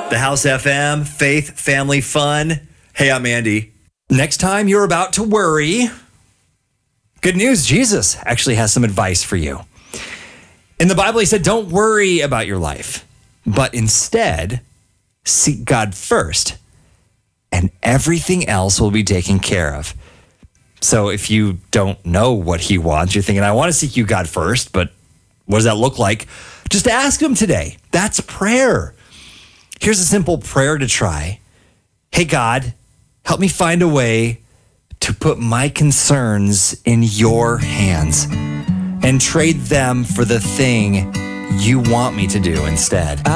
The House FM, faith, family, fun. Hey, I'm Andy. Next time you're about to worry, good news, Jesus actually has some advice for you. In the Bible, he said, don't worry about your life, but instead seek God first, and everything else will be taken care of. So if you don't know what he wants, you're thinking, I want to seek you, God, first, but what does that look like? Just ask him today. That's prayer. Here's a simple prayer to try. Hey, God, help me find a way to put my concerns in your hands and trade them for the thing you want me to do instead.